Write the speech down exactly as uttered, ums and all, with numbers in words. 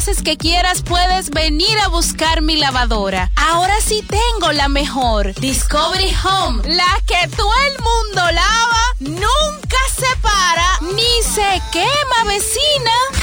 veces que quieras puedes venir a buscar mi lavadora. Ahora sí tengo la mejor, Discovery Home, la que todo el mundo lava, nunca se para, ni se quema, vecina.